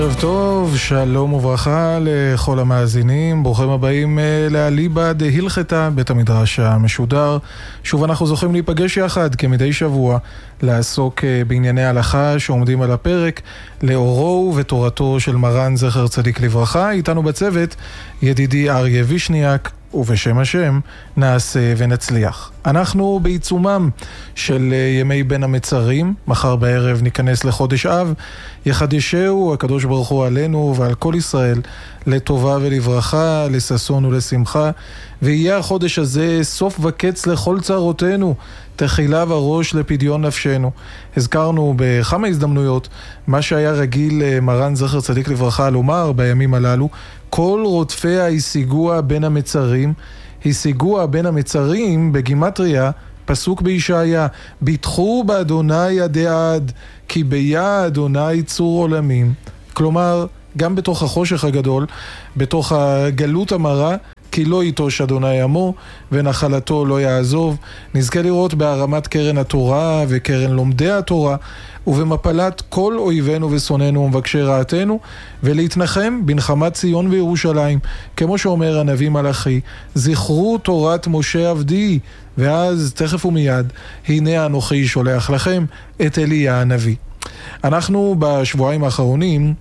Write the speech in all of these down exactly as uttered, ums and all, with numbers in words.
ערב טוב, שלום וברכה לכל המאזינים, ברוכים הבאים לאליבא דהילכתא, בית המדרש המשודר. שוב אנחנו זוכים להיפגש יחד כמדי שבוע, לעסוק בענייני הלכה שעומדים על הפרק, לאורו ותורתו של מרן זכר צדיק לברכה. איתנו בצוות ידידי אריה וישניאק, ובשם השם נעשה ונצליח. אנחנו בעיצומם של ימי בין המצרים, מחר בערב ניכנס לחודש אב, יחדשהו הקדוש ברוך הוא עלינו ועל כל ישראל לטובה ולברכה, לששון ולשמחה, ויהיה החודש הזה סוף וקץ לכל צרותינו, תחילה וראש לפדיון נפשנו. הזכרנו בכמה הזדמנויות מה שהיה רגיל מרן זכר צדיק לברכה לומר בימים הללו, כל רודפיה השיגוה בין המצרים. השיגוה בין המצרים בגימטריה, פסוק בישעיה, ביטחו באדוני עדי עד, כי ביה אדוני צור עולמים. כלומר, גם בתוך החושך הגדול, בתוך הגלות המרה, כי לא יטוש אדוני עמו ונחלתו לא יעזוב. נזכה לראות בהרמת קרן התורה וקרן לומדי התורה, ובמפלת כל אויבינו ושונאינו ומבקשי רעתנו, ולהתנחם בנחמת ציון וירושלים, כמו שאומר הנביא מלאכי, זכרו תורת משה עבדי, ואז תכף ומיד הנה אנוכי שולח לכם את אליה הנביא. אנחנו בשבועיים האחרונים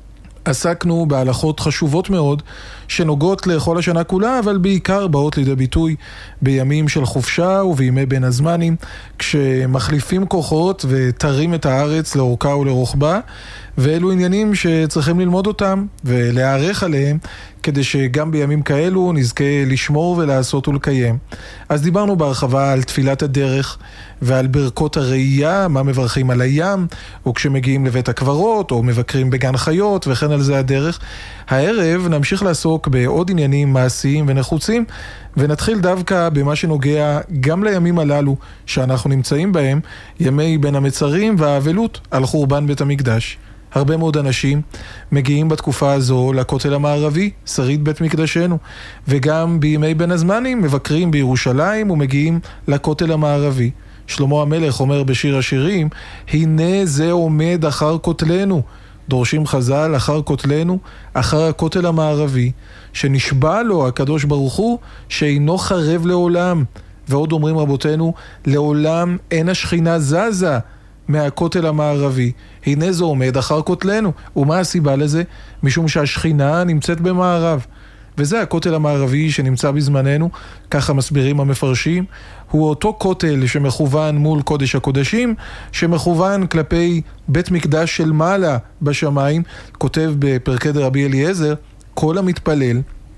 עסקנו בהלכות חשובות מאוד שנוגעות לכל השנה כולה, אבל בעיקר באות לידי ביטוי בימים של חופשה ובימי בין הזמנים, כשמחליפים כוחות ותרים את הארץ לאורכה ולרוחבה, ואלו עניינים שצריכים ללמוד אותם ולהערך עליהם, כדי שגם בימים כאלו נזכה לשמור ולעשות ולקיים. אז דיברנו בהרחבה על תפילת הדרך ועל ברכות הראייה, מה מברכים על הים, או כשמגיעים לבית הקברות, או מבקרים בגן חיות, וכן על זה הדרך. הערב נמשיך לעסוק בעוד עניינים מעשיים ונחוצים, ונתחיל דווקא במה שנוגע גם לימים הללו שאנחנו נמצאים בהם, ימי בין המצרים והאבלות על חורבן בית המקדש. הרבה מאוד אנשים מגיעים בתקופה הזו לכותל המערבי, שריד בית מקדשנו, וגם בימי בין הזמנים מבקרים בירושלים ומגיעים לכותל המערבי. שלמה המלך אומר בשיר השירים, הנה זה עומד אחר כותלנו, דורשים חז"ל אחר כותלנו, אחר הכותל המערבי, שנשבע לו הקדוש ברוך הוא שאינו חרב לעולם. ועוד אומרים רבותינו, לעולם אין השכינה זזה מהכותל המערבי. הנה זה עומד אחר כותלנו. ומה הסיבה לזה? משום שהשכינה נמצאת במערב. וזה הכותל המערבי שנמצא בזמננו, ככה מסבירים המפרשים, הוא אותו כותל שמכוון מול קודש הקודשים, שמכוון כלפי בית מקדש של מעלה בשמיים. כותב בפרקי דרבי אליעזר, כל המתפלל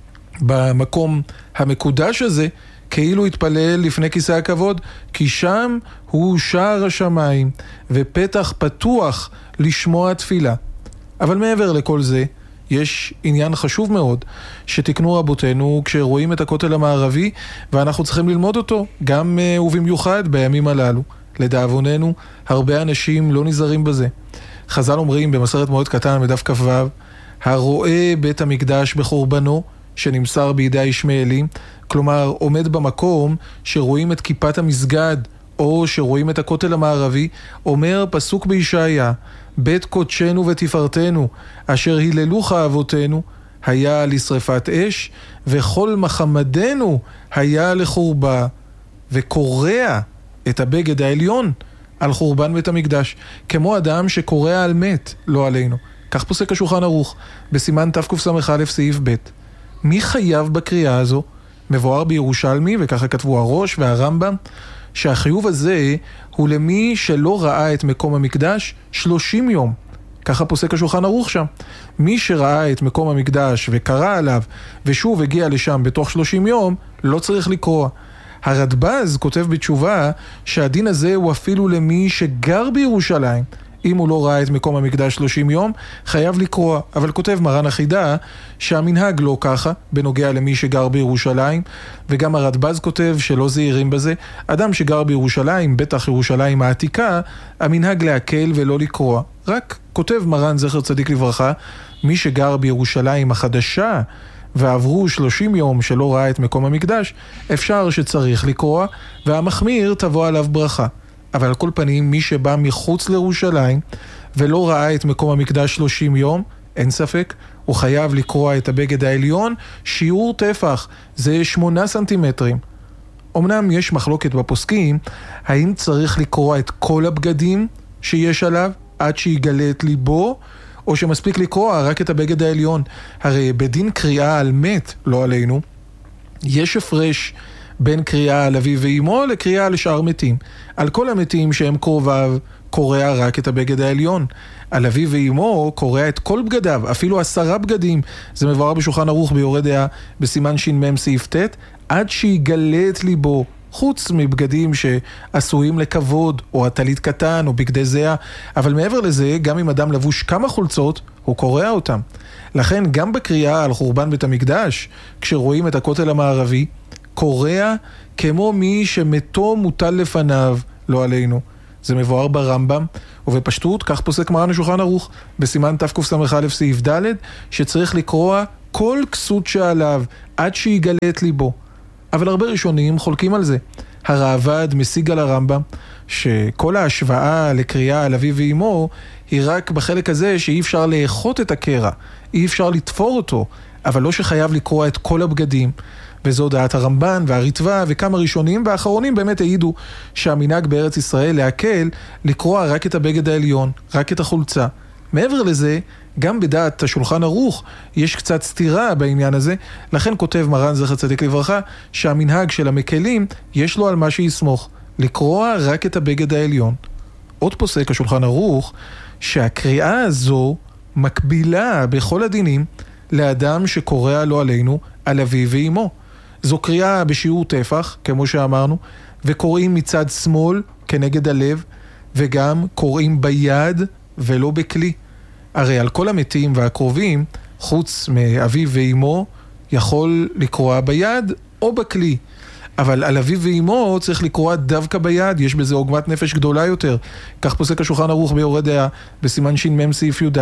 במקום המקודש הזה, כאילו התפלל לפני כיסא הכבוד, כי שם הוא שער השמיים, ופתח פתוח לשמוע תפילה. אבל מעבר לכל זה, יש עניין חשוב מאוד שתקנו רבותינו כשרואים את הכותל המערבי, ואנחנו צריכים ללמוד אותו, גם ובמיוחד בימים הללו. לדאבוננו, הרבה אנשים לא נזהרים בזה. חז"ל אומרים במסכת מועד קטן בדף כ"ו, הרואה בית המקדש בחורבנו, שנמסר בידי הישמעאלים, כלומר עומד במקום שרואים את כיפת המסגד, או שרואים את הכותל המערבי, אומר פסוק בישעיה, בית קודשנו ותפארתנו, אשר היללוך אבותינו, היה לשרפת אש, וכל מחמדנו היה לחורבה, וקורע את הבגד העליון על חורבן בית המקדש, כמו אדם שקורע על מת, לא עלינו. כך פוסק השולחן ערוך, בסימן תקס"א סעיף ב'. מי חייב בקריאה הזו? מבואר בירושלמי, וככה כתבו הראש והרמב"ם, שהחיוב הזה הוא למי שלא ראה את מקום המקדש שלושים יום. ככה פוסק השולחן ערוך שם. מי שראה את מקום המקדש וקרא עליו ושוב הגיע לשם בתוך שלושים יום, לא צריך לקרוא. הרדב"ז כותב בתשובה שהדין הזה הוא אפילו למי שגר בירושלים. אם הוא לא ראה את מקום המקדש שלושים יום, חייב לקרוא. אבל כותב מרן החידה שהמנהג לא ככה, בנוגע למי שגר בירושלים, וגם הרדב"ז כותב שלא זהירים בזה. אדם שגר בירושלים, בטח ירושלים העתיקה, המנהג להקל ולא לקרוא. רק כותב מרן זכר צדיק לברכה, מי שגר בירושלים החדשה, ועברו שלושים יום שלא ראה את מקום המקדש, אפשר שצריך לקרוא, והמחמיר תבוא עליו ברכה. אבל על כל פנים, מי שבא מחוץ לירושלים ולא ראה את מקום המקדש שלושים יום, אין ספק, הוא חייב לקרוע את הבגד העליון, שיעור טפח, זה שמונה סנטימטרים. אמנם יש מחלוקת בפוסקים, האם צריך לקרוע את כל הבגדים שיש עליו, עד שיגלה את ליבו, או שמספיק לקרוע רק את הבגד העליון. הרי בדין קריאה על מת, לא עלינו, יש הפרש בין קריאה על אביו ואימו לקריאה על שאר מתים. על כל המתים שהם קרוביו, קורע רק את הבגד העליון. על אביו ואימו קורע את כל בגדיו, אפילו עשרה בגדים. זה מבואר בשולחן ערוך ביורה דעה בסימן ש"מ סעיף ט', עד שיגלה את ליבו, חוץ מבגדים שעשויים לכבוד, או הטלית קטן, או בגדי זהה. אבל מעבר לזה, גם אם אדם לבוש כמה חולצות, הוא קורע אותם. לכן גם בקריאה על חורבן בית המקדש, כשרואים את הכותל המערבי, קורע כמו מי שמתו מוטל לפניו, לא עלינו. זה מבואר ברמב"ם, ובפשטות כך פוסק מרן השולחן ערוך בסימן תקס"א סעיף ד', שצריך לקרוע כל כסות שעליו עד שיגלה את ליבו. אבל הרבה ראשונים חולקים על זה. הראב"ד משיג על הרמב"ם שכל ההשוואה לקריאה על אביו ואימו היא רק בחלק הזה שאי אפשר לאחות את הקרע, אי אפשר לתפור אותו, אבל לא שחייב לקרוע את כל הבגדים. וזו דעת הרמב"ן והריטב"א וכמה ראשונים והאחרונים באמת העידו שהמנהג בארץ ישראל להקל לקרוע רק את הבגד העליון, רק את החולצה. מעבר לזה, גם בדעת השולחן ערוך יש קצת סתירה בעניין הזה, לכן כותב מרן זכר צדיק לברכה שהמנהג של המקלים יש לו על מה שיסמוך, לקרוע רק את הבגד העליון. עוד פוסק השולחן ערוך שהקריאה הזו מקבילה בכל הדינים לאדם שקורא לא עלינו על אביו ואימו. זו קריאה בשיעור טפח, כמו שאמרנו, וקוראים מצד שמאל כנגד הלב, וגם קוראים ביד ולא בכלי. הרי על כל המתים והקרובים, חוץ מאביו ואימו, יכול לקרוע ביד או בכלי. אבל על אביו ואימו צריך לקרוע דווקא ביד, יש בזה עוגמת נפש גדולה יותר. כך פוסק השולחן ערוך ביורה דעה בסימן ש"מ סעיף י"ד.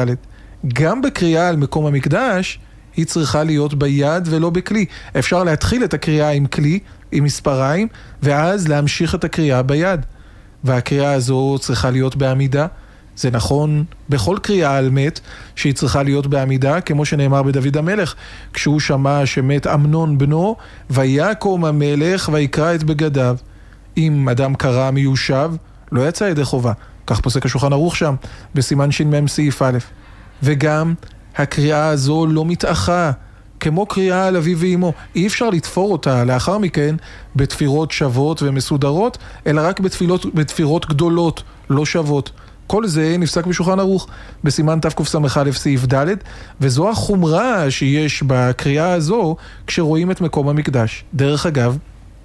גם בקריאה על מקום המקדש, היא צריכה להיות ביד ולא בכלי. אפשר להתחיל את הקריאה עם כלי, עם מספריים, ואז להמשיך את הקריאה ביד. והקריאה הזו צריכה להיות בעמידה. זה נכון בכל קריאה על מת שהיא צריכה להיות בעמידה, כמו שנאמר בדוד המלך, כשהוא שמע שמת אמנון בנו, ויקום המלך ויקרא את בגדיו. אם אדם קרא מיושב, לא יצא ידי חובה. כך פוסק השולחן ערוך שם, בסימן ש"מ סעיף א'. וגם הקריאה הזו לא מתאחה, כמו קריאה על אביו ואימו. אי אפשר לתפור אותה לאחר מכן בתפירות שוות ומסודרות, אלא רק בתפילות, בתפירות גדולות, לא שוות. כל זה נפסק בשולחן ערוך בסימן תקס"א סעיף ד', וזו החומרה שיש בקריאה הזו כשרואים את מקום המקדש. דרך אגב,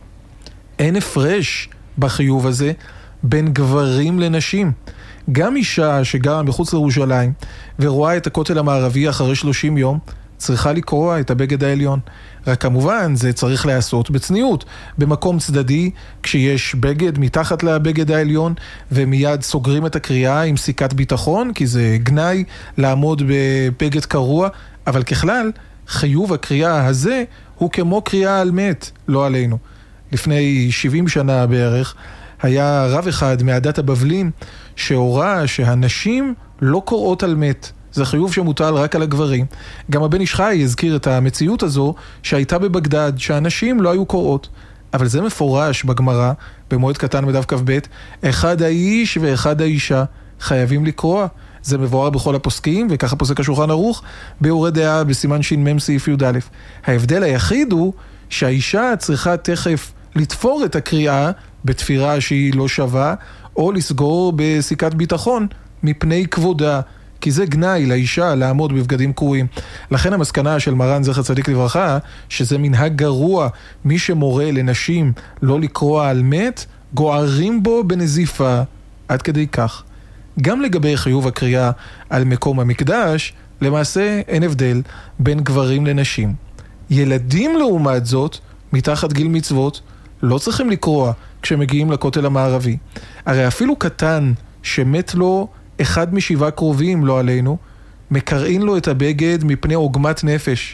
אין הפרש בחיוב הזה בין גברים לנשים. גם אישה שגרה מחוץ לירושלים ורואה את הכותל המערבי אחרי שלושים יום, צריכה לקרוע את הבגד העליון. רק כמובן זה צריך לעשות בצניעות, במקום צדדי, כשיש בגד מתחת לבגד העליון, ומיד סוגרים את הקריאה עם סיכת ביטחון, כי זה גנאי לעמוד בבגד קרוע, אבל ככלל, חיוב הקריאה הזה הוא כמו קריאה על מת, לא עלינו. לפני שבעים שנה בערך, היה רב אחד מעדת הבבלים שהורה שהנשים לא קוראות על מת. זה חיוב שמוטל רק על הגברים. גם הבן איש חי הזכיר את המציאות הזו שהייתה בבגדד, שהנשים לא היו קוראות. אבל זה מפורש בגמרא, במועד קטן מדף כ"ב, אחד האיש ואחד האישה חייבים לקרוע. זה מבואר בכל הפוסקים, וככה פוסק השולחן ערוך ביורה דעה בסימן ש"מ סעיף י"א. ההבדל היחיד הוא שהאישה צריכה תכף לתפור את הקריאה בתפירה שהיא לא שווה, או לסגור בסיכת ביטחון מפני כבודה, כי זה גנאי לאישה לעמוד בבגדים קרועים. לכן המסקנה של מרן זכר צדיק לברכה, שזה מנהג גרוע, מי שמורה לנשים לא לקרוע על מת, גוערים בו בנזיפה, עד כדי כך. גם לגבי חיוב הקריאה על מקום המקדש, למעשה אין הבדל בין גברים לנשים. ילדים לעומת זאת, מתחת גיל מצוות, לא צריכים לקרוע כשמגיעים לכותל המערבי. הרי אפילו קטן שמת לו אחד משבעה קרובים, לא עלינו, מקרעין לו את הבגד מפני עוגמת נפש.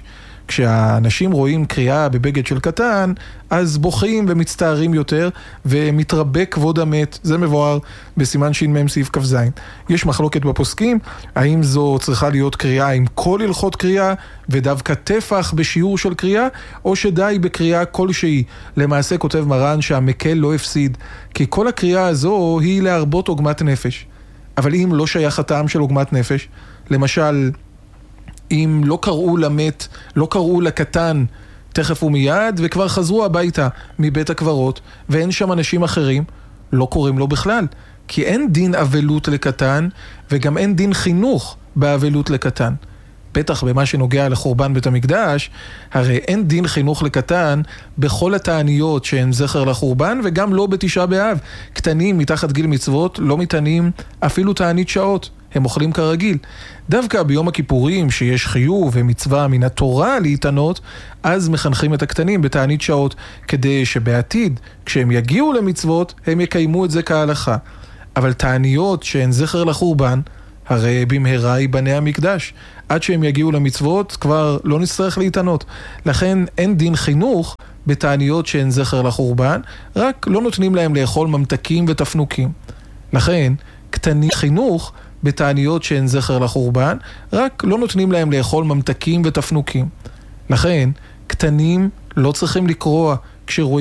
כשהאנשים רואים קריאה בבגד של קטן, אז בוכים ומצטערים יותר, ומתרבה כבוד המת. זה מבואר בסימן ש"מ סעיף כ"ז. יש מחלוקת בפוסקים, האם זו צריכה להיות קריאה עם כל הלכות קריאה, ודווקא טפח בשיעור של קריאה, או שדי בקריאה כלשהי. למעשה כותב מרן שהמקל לא הפסיד, כי כל הקריאה הזו היא להרבות עוגמת נפש. אבל אם לא שייך הטעם של עוגמת נפש, למשל, אם לא קראו למת, לא קראו לקטן תכף ומיד, וכבר חזרו הביתה מבית הקברות, ואין שם אנשים אחרים, לא קוראים לו בכלל. כי אין דין אבלות לקטן, וגם אין דין חינוך באבלות לקטן. בטח במה שנוגע לחורבן בית המקדש, הרי אין דין חינוך לקטן בכל התעניות שהן זכר לחורבן, וגם לא בתשעה באב. קטנים מתחת גיל מצוות לא מתענים אפילו תענית שעות, הם אוכלים כרגיל. דווקא ביום הכיפורים שיש חיוב ומצווה מן התורה להתענות, אז מחנכים את הקטנים בתענית שעות, כדי שבעתיד, כשהם יגיעו למצוות, הם יקיימו את זה כהלכה. אבל תעניות שהן זכר לחורבן, הרי במהרה ייבנה המקדש. עד שהם יגיעו למצוות כבר לא נצטרך להתענות. לכן אין דין חינוך בתעניות שהן זכר לחורבן, רק לא נותנים להם לאכול ממתקים ותפנוקים. לכן קטנים חינוך בתעניות שהן זכר לחורבן, רק לא נותנים להם לאכול ממתקים ותפנוקים. לכן קטנים לא צריכים לקרוע כשרואים